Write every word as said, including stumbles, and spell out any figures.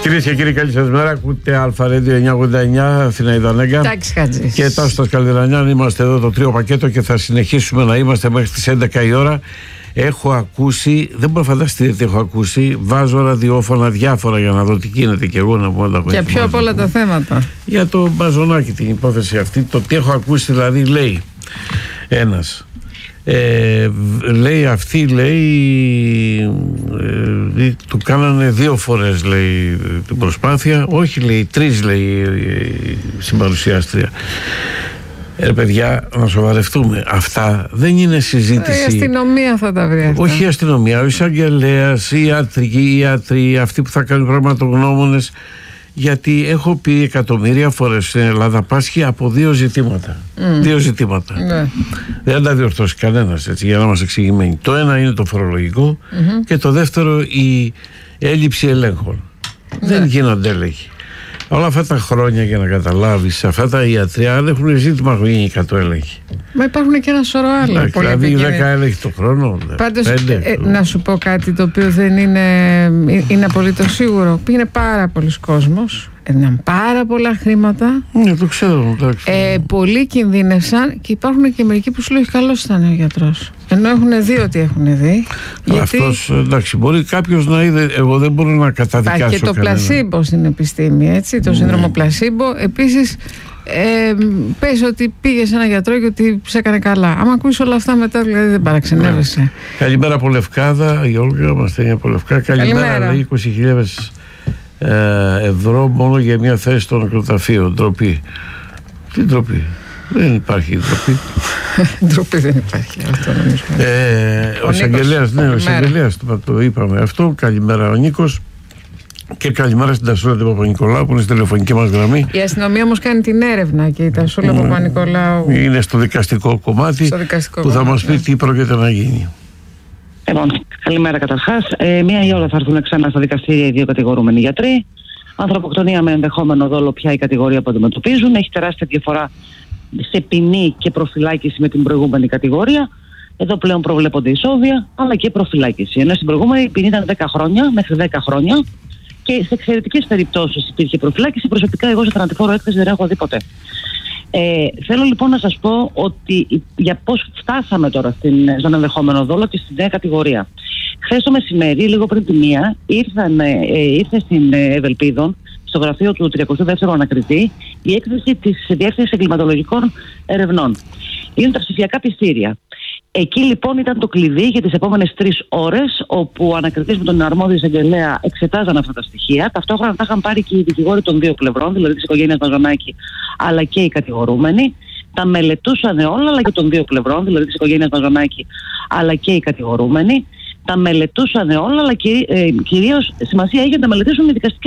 Κυρίες και κύριοι, καλή σας μέρα. Ακούτε Αλφα Radio εννιακόσια ογδόντα εννιά, Αθηνά Νέγκα. Τάκης Χατζής Και Τάσος Καλδερανιάν. Είμαστε εδώ το τρίο πακέτο και θα συνεχίσουμε να είμαστε μέχρι τις έντεκα η ώρα. Έχω ακούσει, δεν μπορώ να φανταστείτε τι έχω ακούσει. Βάζω ραδιόφωνα διάφορα για να δω τι γίνεται και εγώ να πω να τα για ποιο από όλα τα θέματα. Για το Μπαζονάκι, την υπόθεση αυτή. Το τι έχω ακούσει δηλαδή, λέει ένας. Ε, λέει αυτή, λέει ε, του κάνανε δύο φορές, λέει, την προσπάθεια. Όχι, λέει, τρεις, λέει, η συμπαρουσιάστρια. Ε, παιδιά, να σοβαρευτούμε. Αυτά δεν είναι συζήτηση. Η αστυνομία θα τα βρει αυτά. Όχι η αστυνομία, ο εισαγγελέας, οι ιατρικοί, οι ιατροί, αυτοί που θα κάνουν πραγματογνώμονες. Γιατί έχω πει εκατομμύρια φορές στην Ελλάδα πάσχει από δύο ζητήματα. Mm. Δύο ζητήματα. Mm. Δεν τα διορθώσει κανένας, έτσι, για να είμαστε εξηγημένοι. Το ένα είναι το φορολογικό mm-hmm. και το δεύτερο η έλλειψη ελέγχων. Mm. Δεν γίνονται έλεγχοι. Όλα αυτά τα χρόνια, για να καταλάβεις, αυτά τα ιατριά δεν έχουν ζήτημα να γίνει εκατό έλεγχοι. Μα υπάρχουν και ένα σωρό άλλα. Δηλαδή δέκα έλεγχοι το χρόνο. Πάντως, ε, να σου πω κάτι το οποίο δεν είναι, είναι απολύτως σίγουρο. Πήγαινε πάρα πολλοί κόσμος, έδιναν πάρα πολλά χρήματα. Ναι, το ξέρω. Ε, πολλοί κινδύνευσαν και υπάρχουν και μερικοί που σου λέει καλός ήταν ο γιατρός. Ενώ έχουν δει ότι έχουν δει. Γιατί... Αυτός, εντάξει, μπορεί κάποιος να είδε. Εγώ δεν μπορώ να καταδικάσω. Υπάρχει και το κανένα. πλασίμπο στην επιστήμη, έτσι, το ναι. σύνδρομο πλασίμπο. Επίσης, ε, πες ότι πήγε σε ένα γιατρό και ότι σε έκανε καλά. Άμα ακούσεις όλα αυτά μετά, δηλαδή δεν παραξενεύεσαι. Ναι. Καλημέρα από Λευκάδα, η Όλγα μας στέλνει από Λευκάδα. Καλημέρα, λέει, είκοσι χιλιάδες ευρώ μόνο για μια θέση στο νεκροταφείο. Ντροπή. Τι ντροπή? Δεν υπάρχει ντροπή. Ντροπή δεν υπάρχει. Αυτό νομίζω. Ε, ο εισαγγελέας, ναι, ο εισαγγελέας το, το είπαμε αυτό. Καλημέρα ο Νίκος. Και καλημέρα στην Τασούλα του Παπα-Νικολάου που είναι στη τηλεφωνική μας γραμμή. Η αστυνομία όμως κάνει την έρευνα και η Τασούλα mm. Παπα-Νικολάου είναι στο δικαστικό κομμάτι στο δικαστικό που θα μας πει ναι. τι πρόκειται να γίνει. Λοιπόν, καλημέρα καταρχάς. Ε, μία η ώρα θα έρθουν ξανά στα δικαστήρια οι δύο κατηγορούμενοι γιατροί. Ανθρωποκτονία με ενδεχόμενο δόλο, πια η κατηγορία που αντιμετωπίζουν. Έχει τεράστια διαφορά σε ποινή και προφυλάκηση με την προηγούμενη κατηγορία. Εδώ πλέον προβλέπονται ισόβια, αλλά και προφυλάκηση. Ενώ στην προηγούμενη η ποινή ήταν δέκα χρόνια, μέχρι δέκα χρόνια. Και σε εξαιρετικές περιπτώσεις υπήρχε προφυλάκηση. Προσωπικά, εγώ σε θανατηφόρο έκθεση δεν έχω δει ποτέ. Ε, θέλω λοιπόν να σας πω ότι για πώς φτάσαμε τώρα στην, στον ενδεχόμενο δόλο και στη νέα κατηγορία. Χθες το μεσημέρι, λίγο πριν τη μία, ήρθαν, ε, ήρθε στην Ευελπίδων, στο γραφείο του τριακοστού δεύτερου ανακριτή, η έκθεση της Διεύθυνσης Εγκληματολογικών Ερευνών. Είναι τα ψηφιακά πιστήρια. Εκεί λοιπόν ήταν το κλειδί για τις επόμενες τρεις ώρες, όπου ο ανακριτής με τον αρμόδιο εισαγγελέα εξετάζαν αυτά τα στοιχεία. Ταυτόχρονα τα είχαν πάρει και οι δικηγόροι των δύο πλευρών, δηλαδή της οικογένειας Μαζονάκη, αλλά και οι κατηγορούμενοι. Τα μελετούσαν όλα, αλλά και των δύο πλευρών, δηλαδή της οικογένειας Μαζονάκη, αλλά και οι κατηγορούμενοι. Τα μελετούσαν όλα, αλλά κυρί, ε, κυρίως σημασία είχε να τα μελετήσουν οι δικαστικές